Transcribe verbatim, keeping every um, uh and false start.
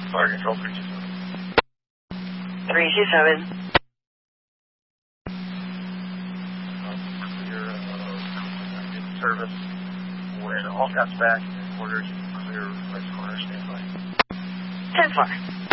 Fire control three two seven. three two seven. Um, clear uh, in service. When all gas back, orders clear right corner standby. ten four.